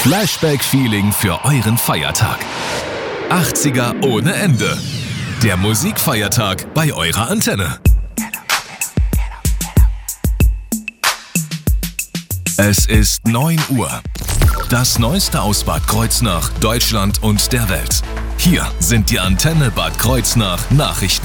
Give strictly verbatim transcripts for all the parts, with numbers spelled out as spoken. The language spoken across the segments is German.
Flashback-Feeling für euren Feiertag. achtziger ohne Ende. Der Musikfeiertag bei eurer Antenne. Es ist neun Uhr. Das Neueste aus Bad Kreuznach, Deutschland und der Welt. Hier sind die Antenne Bad Kreuznach Nachrichten.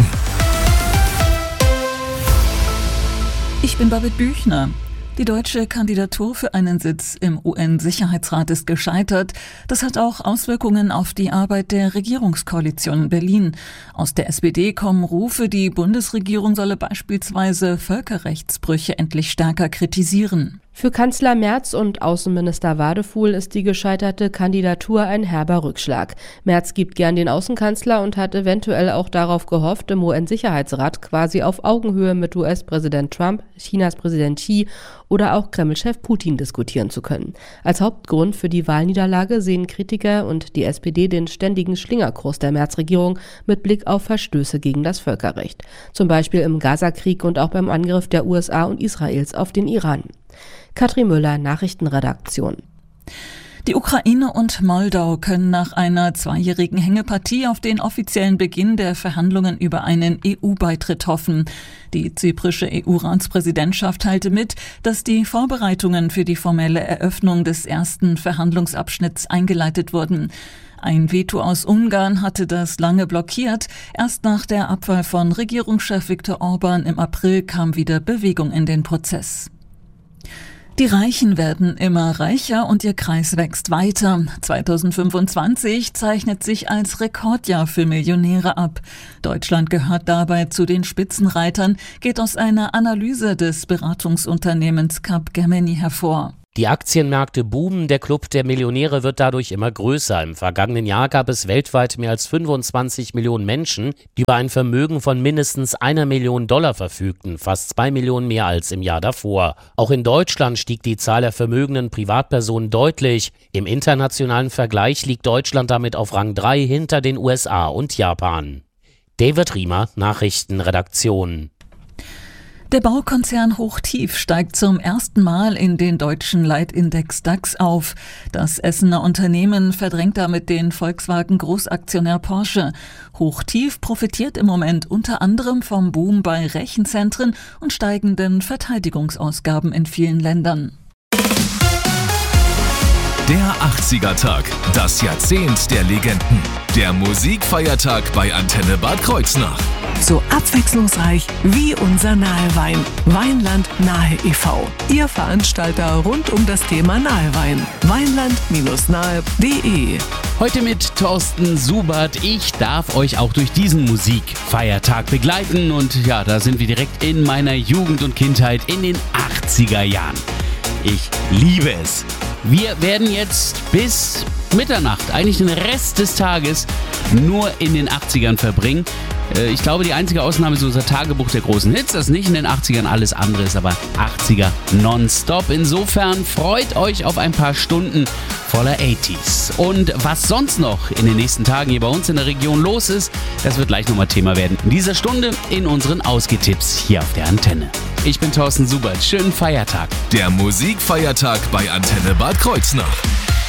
Ich bin Babette Büchner. Die deutsche Kandidatur für einen Sitz im U N-Sicherheitsrat ist gescheitert. Das hat auch Auswirkungen auf die Arbeit der Regierungskoalition in Berlin. Aus der S P D kommen Rufe, die Bundesregierung solle beispielsweise Völkerrechtsbrüche endlich stärker kritisieren. Für Kanzler Merz und Außenminister Wadefuhl ist die gescheiterte Kandidatur ein herber Rückschlag. Merz gibt gern den Außenkanzler und hat eventuell auch darauf gehofft, im U N-Sicherheitsrat quasi auf Augenhöhe mit U S-Präsident Trump, Chinas Präsident Xi oder auch Kreml-Chef Putin diskutieren zu können. Als Hauptgrund für die Wahlniederlage sehen Kritiker und die S P D den ständigen Schlingerkurs der Merz-Regierung mit Blick auf Verstöße gegen das Völkerrecht. Zum Beispiel im Gaza-Krieg und auch beim Angriff der U S A und Israels auf den Iran. Katrin Müller, Nachrichtenredaktion. Die Ukraine und Moldau können nach einer zweijährigen Hängepartie auf den offiziellen Beginn der Verhandlungen über einen E U-Beitritt hoffen. Die zyprische E U-Ratspräsidentschaft teilte mit, dass die Vorbereitungen für die formelle Eröffnung des ersten Verhandlungsabschnitts eingeleitet wurden. Ein Veto aus Ungarn hatte das lange blockiert. Erst nach der Abwahl von Regierungschef Viktor Orban im April kam wieder Bewegung in den Prozess. Die Reichen werden immer reicher und ihr Kreis wächst weiter. zweitausendfünfundzwanzig zeichnet sich als Rekordjahr für Millionäre ab. Deutschland gehört dabei zu den Spitzenreitern, geht aus einer Analyse des Beratungsunternehmens Capgemini hervor. Die Aktienmärkte boomen, der Club der Millionäre wird dadurch immer größer. Im vergangenen Jahr gab es weltweit mehr als fünfundzwanzig Millionen Menschen, die über ein Vermögen von mindestens einer Million Dollar verfügten, fast zwei Millionen mehr als im Jahr davor. Auch in Deutschland stieg die Zahl der vermögenden Privatpersonen deutlich. Im internationalen Vergleich liegt Deutschland damit auf Rang drei hinter den U S A und Japan. David Riemer, Nachrichtenredaktion. Der Baukonzern Hochtief steigt zum ersten Mal in den deutschen Leitindex DAX auf. Das Essener Unternehmen verdrängt damit den Volkswagen-Großaktionär Porsche. Hochtief profitiert im Moment unter anderem vom Boom bei Rechenzentren und steigenden Verteidigungsausgaben in vielen Ländern. Der achtziger-Tag, das Jahrzehnt der Legenden. Der Musikfeiertag bei Antenne Bad Kreuznach. So abwechslungsreich wie unser Nahewein. Weinland Nahe e V Ihr Veranstalter rund um das Thema Nahewein. Weinland Nahe punkt de. Heute mit Thorsten Subert. Ich darf euch auch durch diesen Musikfeiertag begleiten. Und ja, da sind wir direkt in meiner Jugend und Kindheit in den achtziger Jahren. Ich liebe es. Wir werden jetzt bis Mitternacht, eigentlich den Rest des Tages, nur in den achtzigern verbringen. Ich glaube, die einzige Ausnahme ist unser Tagebuch der großen Hits. Das ist nicht in den achtzigern, alles andere ist aber achtziger nonstop. Insofern freut euch auf ein paar Stunden voller achtziger. Und was sonst noch in den nächsten Tagen hier bei uns in der Region los ist, das wird gleich nochmal Thema werden. In dieser Stunde in unseren Ausgehtipps hier auf der Antenne. Ich bin Thorsten Subert. Schönen Feiertag. Der Musikfeiertag bei Antenne Bad Kreuznach.